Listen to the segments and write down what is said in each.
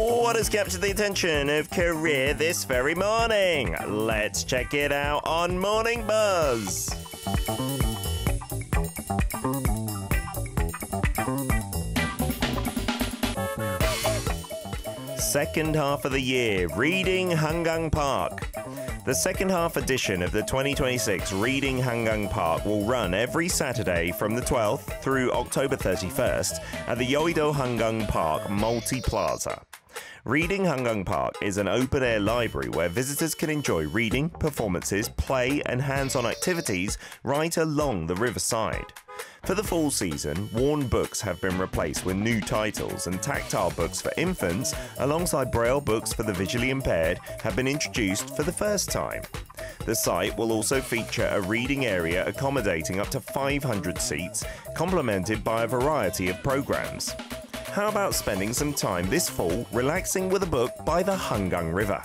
What has captured the attention of Korea this very morning? Let's check it out on Morning Buzz. Second half of the year, Reading Hangang Park. The second half edition of the 2026 Reading Hangang Park will run every Saturday from the 12th through October 31st at the Yeouido Hangang Park Multi-Plaza. Reading Hangang Park is an open-air library where visitors can enjoy reading, performances, play and hands-on activities right along the riverside. For the fall season, worn books have been replaced with new titles, and tactile books for infants, alongside braille books for the visually impaired, have been introduced for the first time. The site will also feature a reading area accommodating up to 500 seats, complemented by a variety of programs. How about spending some time this fall relaxing with a book by the Hangang River?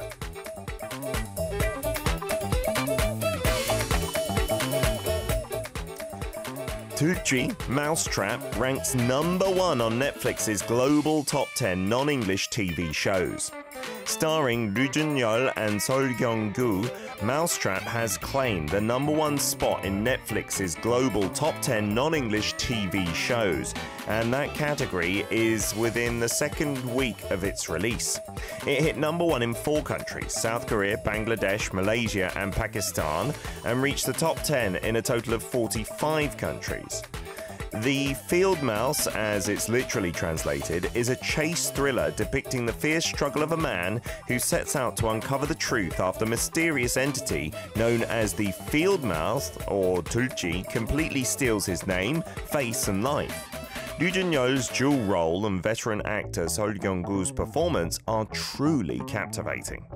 Tulchi Mousetrap ranks #1 on Netflix's global top 10 non-English TV shows. Starring Lee Jun-yeol and Sol Kyung-gu, Mousetrap has claimed the #1 spot in Netflix's global top 10 non-English TV shows, and that category is within the second week of its release. It hit #1 in 4 countries, South Korea, Bangladesh, Malaysia and Pakistan, and reached the top 10 in a total of 45 countries. The Field Mouse, as it's literally translated, is a chase thriller depicting the fierce struggle of a man who sets out to uncover the truth after a mysterious entity known as the Field Mouse, or Tulchi, completely steals his name, face and life. Lee Jun-yeol's dual role and veteran actor Sol Kyung-gu's performance are truly captivating.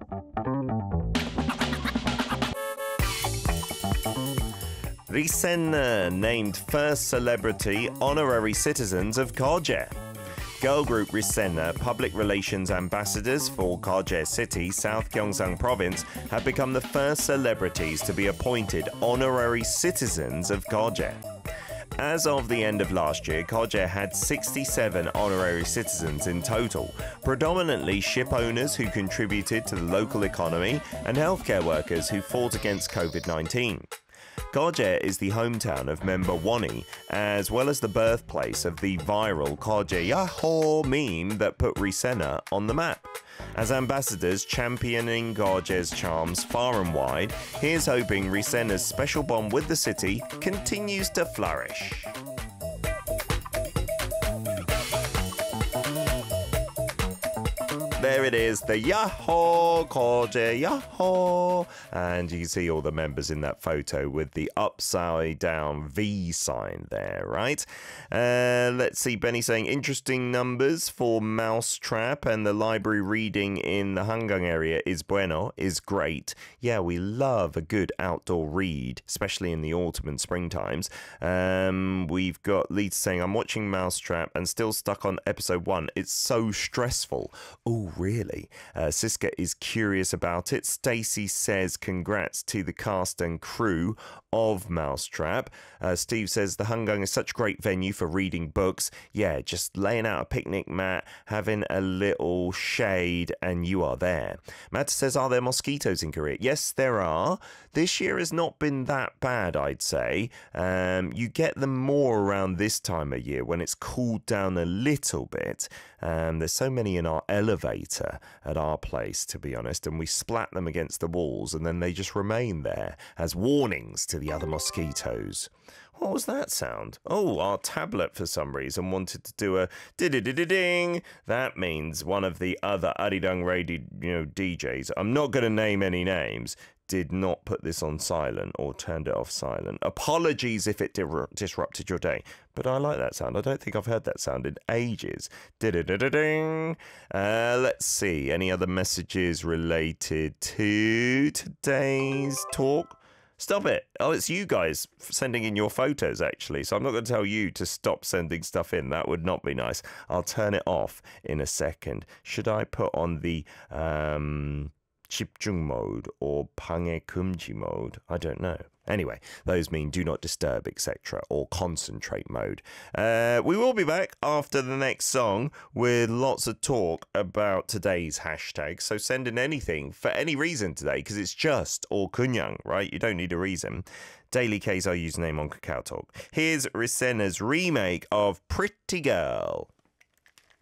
Risenna named first celebrity honorary citizens of Gyeonggi. Girl group Risenna, public relations ambassadors for Gyeonggi City, South Gyeongsang Province, have become the first celebrities to be appointed honorary citizens of Gyeonggi. As of the end of last year, Gyeonggi had 67 honorary citizens in total, predominantly ship owners who contributed to the local economy and healthcare workers who fought against COVID-19. Gyeonggi is the hometown of member Wonnie, as well as the birthplace of the viral Gyeonggi Yahoo meme that put Risenna on the map. As ambassadors championing Gyeonggi's charms far and wide, here's hoping Risenna's special bond with the city continues to flourish. There it is, the Yahoo, Gyeonggi Yahoo. And you can see all the members in that photo with the upside down V sign there, right? Let's see, Benny saying interesting numbers for Mousetrap, and the library reading in the Hangang area is bueno, is great. Yeah, we love a good outdoor read, especially in the autumn and spring times. We've got Lita saying, I'm watching Mousetrap and still stuck on episode 1. It's so stressful. Oh, really? Siska is curious about it. Stacey says congrats to the cast and crew of Mousetrap. Steve says the Hangang is such a great venue for reading books. Yeah, just laying out a picnic mat, having a little shade, and you are there. Matt says, are there mosquitoes in Korea? Yes, there are. This year has not been that bad, I'd say. You get them more around this time of year when it's cooled down a little bit. There's so many in our elevator at our place, to be honest, and we splat them against the walls and then they just remain there as warnings to the other mosquitoes. What was that sound? Oh, our tablet for some reason wanted to do a ding. That means one of the other Arirang Radio DJs, I'm not going to name any names, did not put this on silent or turned it off silent. Apologies if it disrupted your day, but I like that sound. I don't think I've heard that sound in ages. Ding. Let's see, any other messages related to today's talk? Stop it. Oh, it's you guys sending in your photos, actually. So I'm not going to tell you to stop sending stuff in. That would not be nice. I'll turn it off in a second. Should I put on the 집중 mode or 방해 금지 mode. I don't know. Anyway, those mean do not disturb, etc., or concentrate mode. We will be back after the next song with lots of talk about today's hashtag. So send in anything for any reason today, because it's just or kunyang, right? You don't need a reason. Daily K's our username on KakaoTalk. Here's Risena's remake of Pretty Girl.